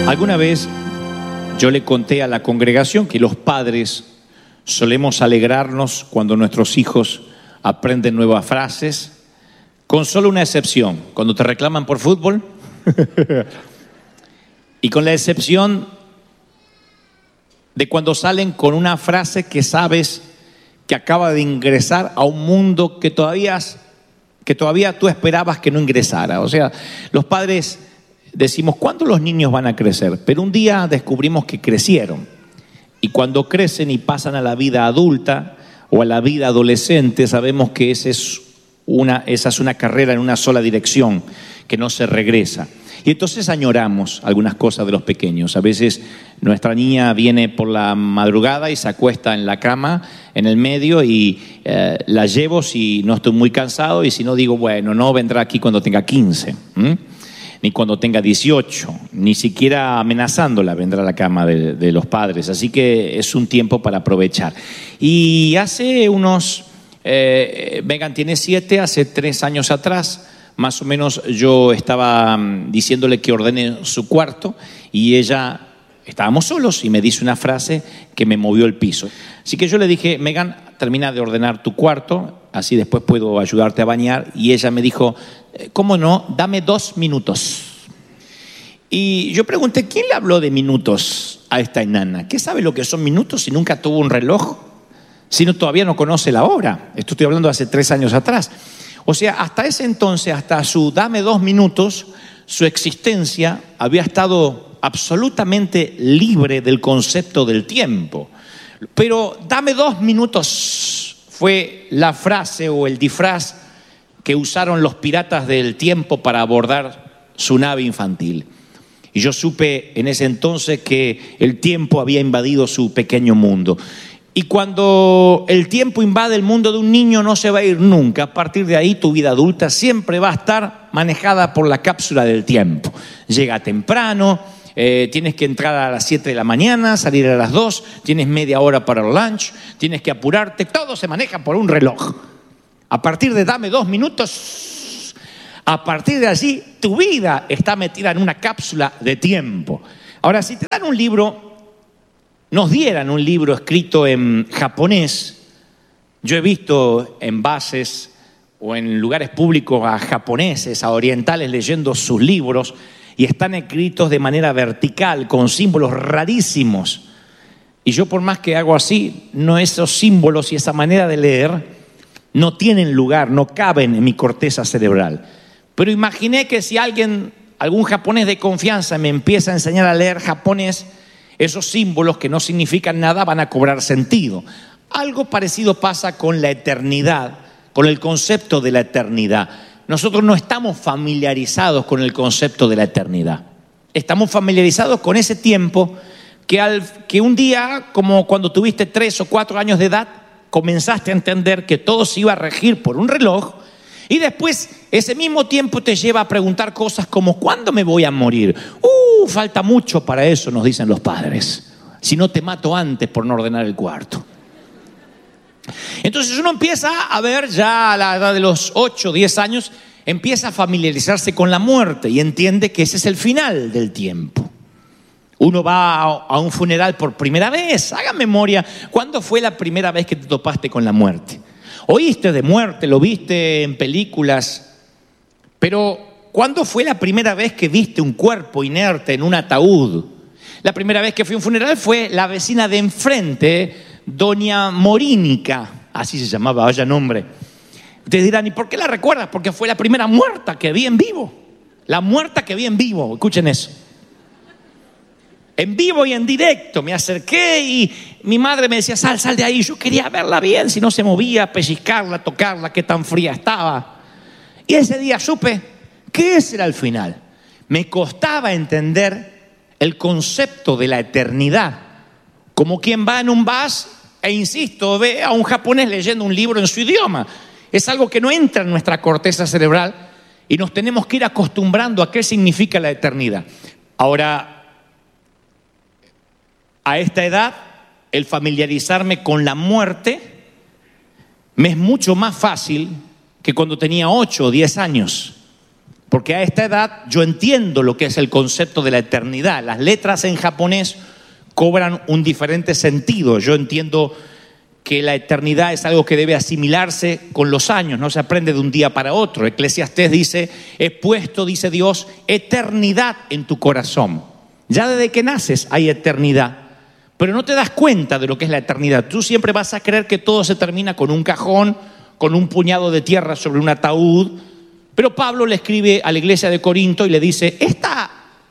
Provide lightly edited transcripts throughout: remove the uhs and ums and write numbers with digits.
Alguna vez yo le conté a la congregación que los padres solemos alegrarnos cuando nuestros hijos aprenden nuevas frases, con solo una excepción: cuando te reclaman por fútbol y con la excepción de cuando salen con una frase que sabes que acaba de ingresar a un mundo que todavía tú esperabas que no ingresara. O sea, los padres decimos, ¿cuándo los niños van a crecer? Pero un día descubrimos que crecieron. Y cuando crecen y pasan a la vida adulta o a la vida adolescente, sabemos que esa es una carrera en una sola dirección, que no se regresa. Y entonces añoramos algunas cosas de los pequeños. A veces nuestra niña viene por la madrugada y se acuesta en la cama, en el medio, y la llevo si no estoy muy cansado, y si no digo, bueno, no vendrá aquí cuando tenga 15, ni cuando tenga 18, ni siquiera amenazándola vendrá a la cama de los padres. Así que es un tiempo para aprovechar. Y hace unos, Megan tiene 7, hace 3 años atrás, más o menos, yo estaba diciéndole que ordene su cuarto y estábamos solos y me dice una frase que me movió el piso. Así que yo le dije, Megan, termina de ordenar tu cuarto, así después puedo ayudarte a bañar. Y ella me dijo, ¿cómo no? Dame 2 minutos. Y yo pregunté, ¿quién le habló de minutos a esta enana? ¿Qué sabe lo que son minutos si nunca tuvo un reloj? Si todavía no conoce la hora. Esto estoy hablando de hace 3 años atrás. O sea, hasta ese entonces, hasta su dame 2 minutos, su existencia había estado absolutamente libre del concepto del tiempo. Pero dame 2 minutos fue la frase o el disfraz que usaron los piratas del tiempo para abordar su nave infantil. Y yo supe en ese entonces que el tiempo había invadido su pequeño mundo. Y cuando el tiempo invade el mundo de un niño, no se va a ir nunca. A partir de ahí, tu vida adulta siempre va a estar manejada por la cápsula del tiempo. Llega temprano, tienes que entrar a las 7 de la mañana, salir a las 2, tienes media hora para el lunch, tienes que apurarte, todo se maneja por un reloj. A partir de dame 2 minutos, a partir de allí, tu vida está metida en una cápsula de tiempo. Ahora, si te dan un libro, nos dieran un libro escrito en japonés, yo he visto en bases o en lugares públicos a japoneses, a orientales leyendo sus libros, y están escritos de manera vertical, con símbolos rarísimos. Y yo, por más que hago así, esos símbolos y esa manera de leer no tienen lugar, no caben en mi corteza cerebral. Pero imaginé que si algún japonés de confianza me empieza a enseñar a leer japonés, esos símbolos que no significan nada van a cobrar sentido. Algo parecido pasa con la eternidad, con el concepto de la eternidad. Nosotros no estamos familiarizados con el concepto de la eternidad. Estamos familiarizados con ese tiempo que un día, como cuando tuviste 3 o 4 años de edad, comenzaste a entender que todo se iba a regir por un reloj. Y después ese mismo tiempo te lleva a preguntar cosas como ¿cuándo me voy a morir? Falta mucho para eso, nos dicen los padres. Si no te mato antes por no ordenar el cuarto. Entonces uno empieza a ver ya a la edad de los 8 o 10 años, empieza a familiarizarse con la muerte y entiende que ese es el final del tiempo. Uno va a un funeral por primera vez. Haga memoria, ¿cuándo fue la primera vez que te topaste con la muerte? Oíste de muerte, lo viste en películas, pero ¿cuándo fue la primera vez que viste un cuerpo inerte en un ataúd? La primera vez que fui a un funeral fue la vecina de enfrente, doña Morínica, así se llamaba, vaya nombre. Ustedes dirán, ¿y por qué la recuerdas? Porque fue la primera muerta que vi en vivo. La muerta que vi en vivo, escuchen eso. En vivo y en directo, me acerqué y mi madre me decía, sal de ahí. Yo quería verla bien, si no se movía, pellizcarla, tocarla, qué tan fría estaba. Y ese día supe que ese era el final. Me costaba entender el concepto de la eternidad. Como quien va en un bus e, insisto, ve a un japonés leyendo un libro en su idioma. Es algo que no entra en nuestra corteza cerebral y nos tenemos que ir acostumbrando a qué significa la eternidad. Ahora, a esta edad, el familiarizarme con la muerte me es mucho más fácil que cuando tenía 8 o 10 años. Porque a esta edad yo entiendo lo que es el concepto de la eternidad. Las letras en japonés cobran un diferente sentido. Yo entiendo que la eternidad es algo que debe asimilarse con los años, no se aprende de un día para otro. Eclesiastés dice: he puesto, dice Dios, eternidad en tu corazón. Ya desde que naces hay eternidad, pero no te das cuenta de lo que es la eternidad. Tú siempre vas a creer que todo se termina con un cajón, con un puñado de tierra sobre un ataúd. Pero Pablo le escribe a la iglesia de Corinto y le dice: esta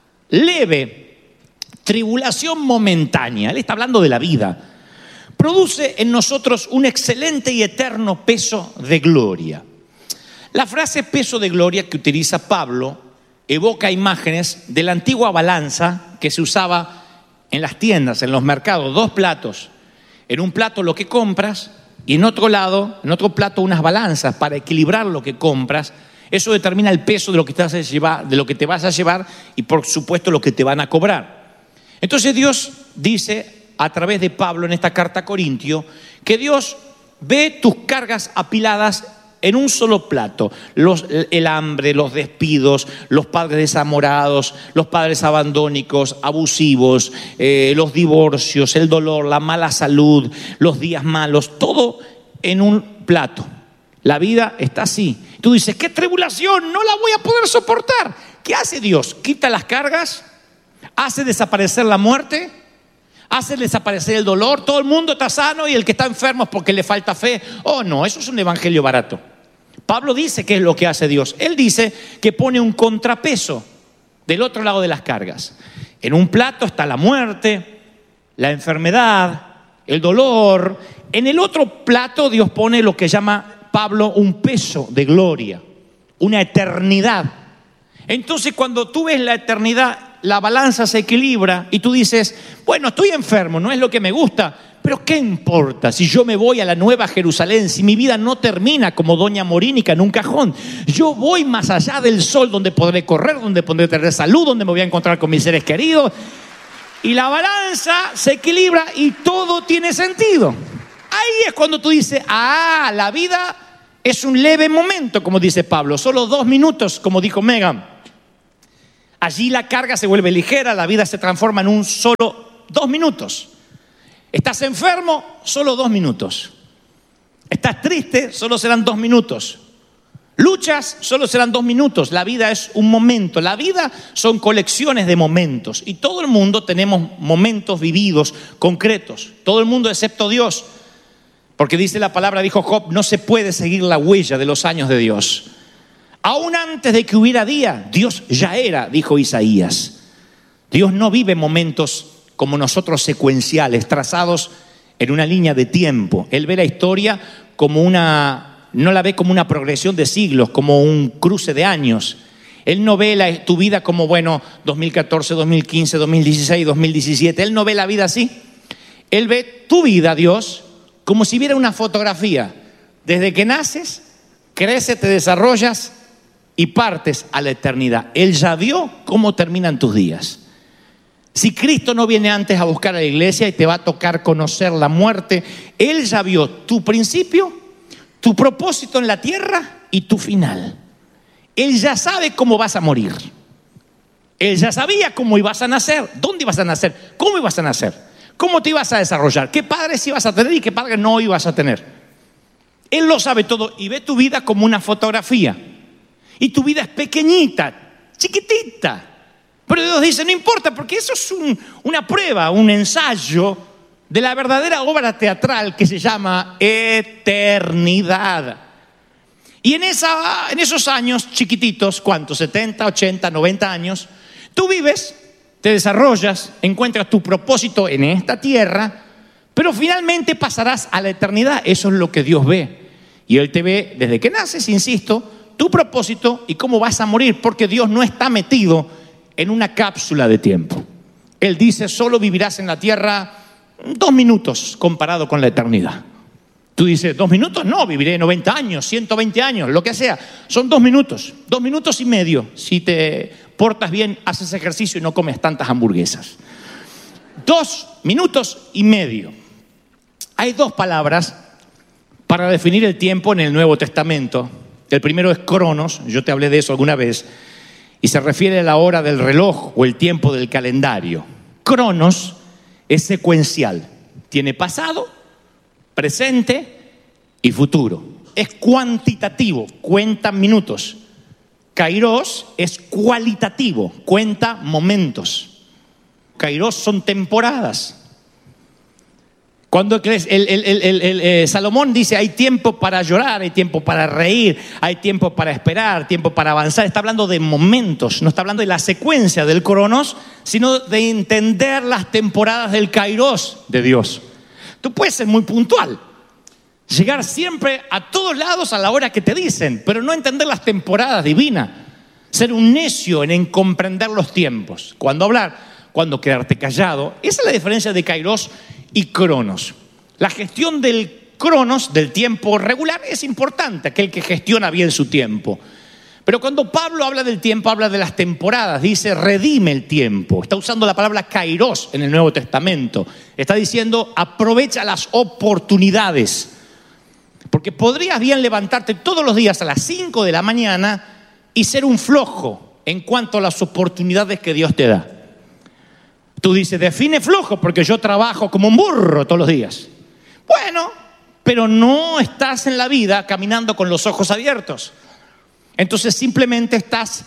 leve tribulación momentánea, él está hablando de la vida, produce en nosotros un excelente y eterno peso de gloria. La frase peso de gloria que utiliza Pablo evoca imágenes de la antigua balanza que se usaba en las tiendas, en los mercados. 2 platos. En un plato lo que compras y en otro lado, en otro plato, unas balanzas para equilibrar lo que compras. Eso determina el peso de lo que te vas a llevar y, por supuesto, lo que te van a cobrar. Entonces Dios dice a través de Pablo en esta carta a Corintio que Dios ve tus cargas apiladas en un solo plato. El hambre, los despidos, los padres desamorados, los padres abandónicos, abusivos, los divorcios, el dolor, la mala salud, los días malos, todo en un plato. La vida está así. Tú dices: ¡qué tribulación! No la voy a poder soportar. ¿Qué hace Dios? Quita las cargas, hace desaparecer la muerte, hace desaparecer el dolor. Todo el mundo está sano y el que está enfermo es porque le falta fe. Oh, no, eso es un evangelio barato. Pablo dice qué es lo que hace Dios. Él dice que pone un contrapeso del otro lado de las cargas. En un plato está la muerte, la enfermedad, el dolor. En el otro plato Dios pone lo que llama Pablo un peso de gloria, una eternidad. Entonces, cuando tú ves la eternidad, la balanza se equilibra y tú dices: bueno, estoy enfermo, no es lo que me gusta, pero ¿qué importa si yo me voy a la Nueva Jerusalén? Si mi vida no termina como Doña Morínica en un cajón, yo voy más allá del sol, donde podré correr, donde podré tener salud, donde me voy a encontrar con mis seres queridos. Y la balanza se equilibra y todo tiene sentido. Ahí es cuando tú dices: la vida es un leve momento, como dice Pablo, solo 2 minutos, como dijo Megan. Allí la carga se vuelve ligera, la vida se transforma en un solo 2 minutos. Estás enfermo, solo 2 minutos. Estás triste, solo serán 2 minutos. Luchas, solo serán 2 minutos. La vida es un momento. La vida son colecciones de momentos. Y todo el mundo tenemos momentos vividos, concretos. Todo el mundo excepto Dios. Porque dice la palabra, dijo Job: no se puede seguir la huella de los años de Dios. Aún antes de que hubiera día, Dios ya era, dijo Isaías. Dios no vive momentos como nosotros, secuenciales, trazados en una línea de tiempo. Él ve la historia como no la ve como una progresión de siglos, como un cruce de años. Él no ve tu vida como, 2014, 2015, 2016, 2017. Él no ve la vida así. Él ve tu vida, Dios, como si viera una fotografía. Desde que naces, creces, te desarrollas y partes a la eternidad. Él ya vio cómo terminan tus días. Si Cristo no viene antes a buscar a la iglesia y te va a tocar conocer la muerte, Él ya vio tu principio, tu propósito en la tierra y tu final. Él ya sabe cómo vas a morir. Él ya sabía cómo ibas a nacer, dónde ibas a nacer, cómo ibas a nacer, cómo te ibas a desarrollar, qué padres ibas a tener y qué padres no ibas a tener. Él lo sabe todo y ve tu vida como una fotografía. Y tu vida es pequeñita, chiquitita. Pero Dios dice: no importa, porque eso es una prueba, un ensayo de la verdadera obra teatral que se llama eternidad. Y en esos años chiquititos, ¿cuántos? 70, 80, 90 años, tú vives, te desarrollas, encuentras tu propósito en esta tierra, pero finalmente pasarás a la eternidad. Eso es lo que Dios ve. Y Él te ve desde que naces, insisto, tu propósito y cómo vas a morir, porque Dios no está metido en una cápsula de tiempo. Él dice: solo vivirás en la tierra 2 minutos comparado con la eternidad. Tú dices: 2 minutos, no, viviré 90 años, 120 años, lo que sea. Son 2 minutos, 2 minutos y medio. Si te portas bien, haces ejercicio y no comes tantas hamburguesas. 2 minutos y medio. Hay 2 palabras para definir el tiempo en el Nuevo Testamento. El primero es cronos, yo te hablé de eso alguna vez, y se refiere a la hora del reloj o el tiempo del calendario. Cronos es secuencial, tiene pasado, presente y futuro. Es cuantitativo, cuenta minutos. Kairos es cualitativo, cuenta momentos. Kairos son temporadas. Cuando Salomón dice hay tiempo para llorar, hay tiempo para reír, hay tiempo para esperar, tiempo para avanzar, está hablando de momentos, no está hablando de la secuencia del cronos, sino de entender las temporadas del kairos de Dios. Tú puedes ser muy puntual, llegar siempre a todos lados a la hora que te dicen, pero no entender las temporadas divinas, ser un necio en comprender los tiempos, cuándo hablar, cuándo quedarte callado. Esa es la diferencia de kairos y cronos. La gestión del cronos, del tiempo regular, es importante, aquel que gestiona bien su tiempo. Pero cuando Pablo habla del tiempo, habla de las temporadas, dice redime el tiempo. Está usando la palabra kairos en el Nuevo Testamento. Está diciendo aprovecha las oportunidades. Porque podrías bien levantarte todos los días a las 5 de la mañana y ser un flojo en cuanto a las oportunidades que Dios te da. Tú dices, define flojo porque yo trabajo como un burro todos los días. Bueno, pero no estás en la vida caminando con los ojos abiertos. Entonces simplemente estás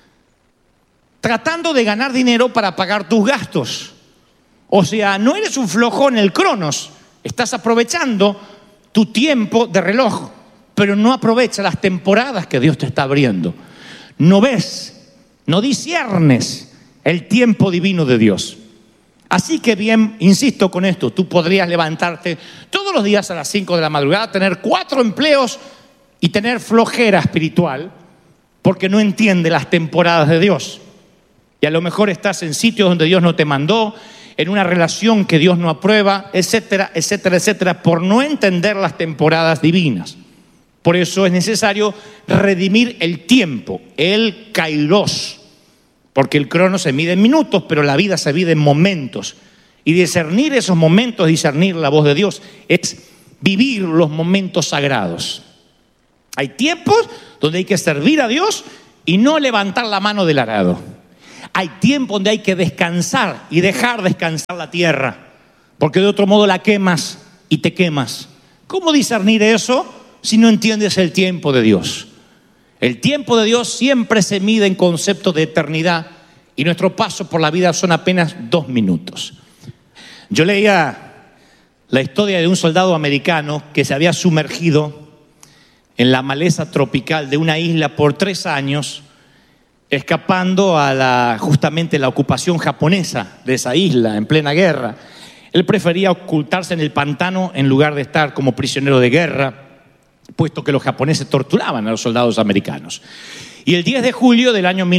tratando de ganar dinero para pagar tus gastos. O sea, no eres un flojo en el cronos. Estás aprovechando tu tiempo de reloj, pero no aprovechas las temporadas que Dios te está abriendo. No ves, no disciernes el tiempo divino de Dios. Así que bien, insisto con esto, tú podrías levantarte todos los días a las 5 de la madrugada, tener 4 empleos y tener flojera espiritual porque no entiendes las temporadas de Dios. Y a lo mejor estás en sitios donde Dios no te mandó, en una relación que Dios no aprueba, etcétera, etcétera, etcétera, por no entender las temporadas divinas. Por eso es necesario redimir el tiempo, el kairos. Porque el crono se mide en minutos, pero la vida se mide en momentos. Y discernir esos momentos, discernir la voz de Dios, es vivir los momentos sagrados. Hay tiempos donde hay que servir a Dios y no levantar la mano del arado. Hay tiempos donde hay que descansar y dejar descansar la tierra, porque de otro modo la quemas y te quemas. ¿Cómo discernir eso si no entiendes el tiempo de Dios? El tiempo de Dios siempre se mide en concepto de eternidad y nuestro paso por la vida son apenas 2 minutos. Yo leía la historia de un soldado americano que se había sumergido en la maleza tropical de una isla por 3 años, escapando a justamente la ocupación japonesa de esa isla en plena guerra. Él prefería ocultarse en el pantano en lugar de estar como prisionero de guerra, puesto que los japoneses torturaban a los soldados americanos. Y el 10 de julio del año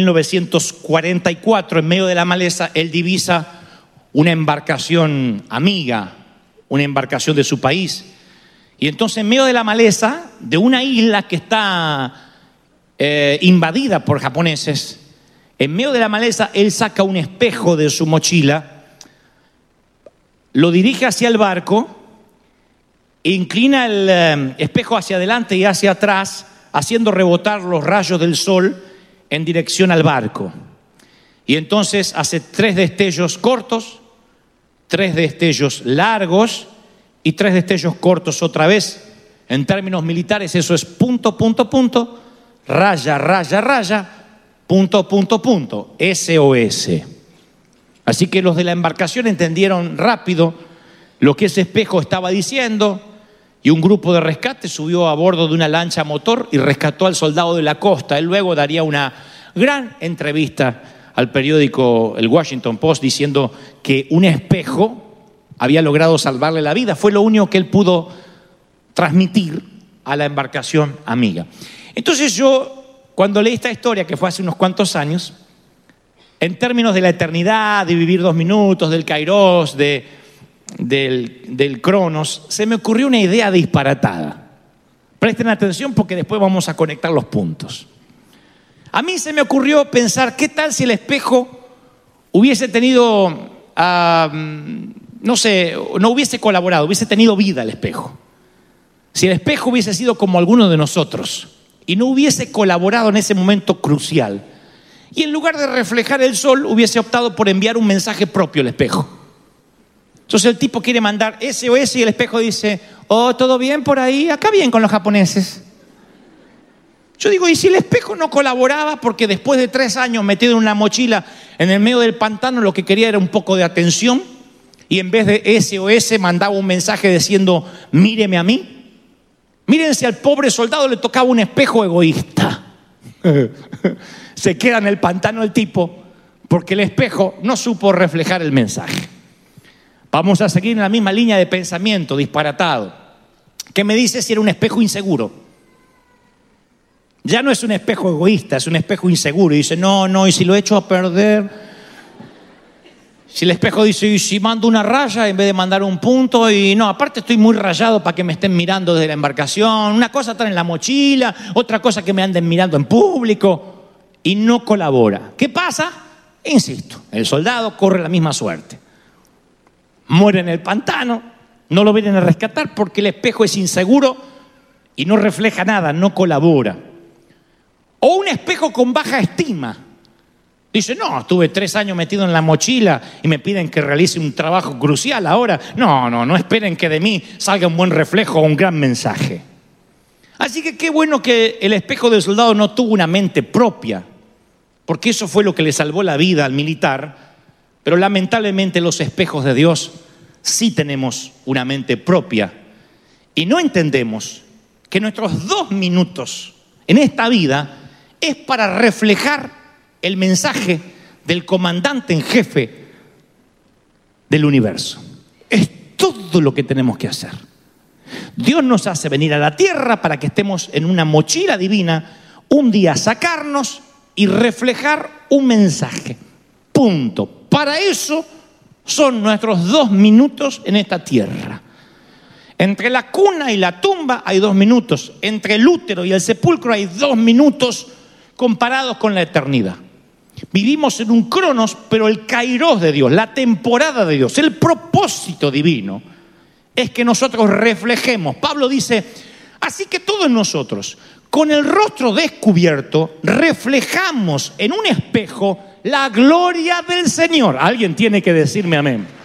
1944, en medio de la maleza, él divisa una embarcación amiga, una embarcación de su país. Y entonces en medio de la maleza, de una isla que está invadida por japoneses, en medio de la maleza, él saca un espejo de su mochila, lo dirige hacia el barco, inclina el espejo hacia adelante y hacia atrás, haciendo rebotar los rayos del sol en dirección al barco. Y entonces hace 3 destellos cortos, 3 destellos largos y 3 destellos cortos otra vez. En términos militares eso es punto, punto, punto, raya, raya, raya, punto, punto, punto, SOS. Así que los de la embarcación entendieron rápido lo que ese espejo estaba diciendo. Y un grupo de rescate subió a bordo de una lancha a motor y rescató al soldado de la costa. Él luego daría una gran entrevista al periódico El Washington Post diciendo que un espejo había logrado salvarle la vida. Fue lo único que él pudo transmitir a la embarcación amiga. Entonces yo, cuando leí esta historia, que fue hace unos cuantos años, en términos de la eternidad, de vivir 2 minutos, del kairos, del cronos, se me ocurrió una idea disparatada. Presten atención porque después vamos a conectar los puntos. A mí se me ocurrió pensar, ¿qué tal si el espejo hubiese tenido, no hubiese colaborado, hubiese tenido vida el espejo? Si el espejo hubiese sido como alguno de nosotros y no hubiese colaborado en ese momento crucial Y en lugar de reflejar el sol, hubiese optado por enviar un mensaje propio al espejo. Entonces el tipo quiere mandar SOS y el espejo dice: oh, ¿todo bien por ahí? Acá bien con los japoneses. Yo digo, ¿y si el espejo no colaboraba porque después de 3 años metido en una mochila en el medio del pantano lo que quería era un poco de atención y en vez de SOS mandaba un mensaje diciendo: míreme a mí? Miren si al pobre soldado le tocaba un espejo egoísta. Se queda en el pantano el tipo porque el espejo no supo reflejar el mensaje. Vamos a seguir en la misma línea de pensamiento disparatado. ¿Qué me dice si era un espejo inseguro? Ya no es un espejo egoísta, es un espejo inseguro. Y dice: no, y si lo echo a perder. Si el espejo dice: y si mando una raya en vez de mandar un punto. Y no, aparte estoy muy rayado para que me estén mirando desde la embarcación. Una cosa está en la mochila, otra cosa que me anden mirando en público. Y no colabora. ¿Qué pasa? Insisto, el soldado corre la misma suerte. Muere en el pantano, no lo vienen a rescatar porque el espejo es inseguro y no refleja nada, no colabora. O un espejo con baja estima. Dice: no, estuve 3 años metido en la mochila y me piden que realice un trabajo crucial ahora. No esperen que de mí salga un buen reflejo o un gran mensaje. Así que qué bueno que el espejo del soldado no tuvo una mente propia, porque eso fue lo que le salvó la vida al militar. Pero lamentablemente los espejos de Dios sí tenemos una mente propia y no entendemos que nuestros 2 minutos en esta vida es para reflejar el mensaje del comandante en jefe del universo. Es todo lo que tenemos que hacer. Dios nos hace venir a la tierra para que estemos en una mochila divina, un día sacarnos y reflejar un mensaje. Punto. Para eso son nuestros 2 minutos en esta tierra. Entre la cuna y la tumba hay 2 minutos. Entre el útero y el sepulcro hay 2 minutos comparados con la eternidad. Vivimos en un cronos, pero el kairos de Dios, la temporada de Dios, el propósito divino es que nosotros reflejemos. Pablo dice: así que todos nosotros, con el rostro descubierto, reflejamos en un espejo la gloria del Señor. Alguien tiene que decirme amén.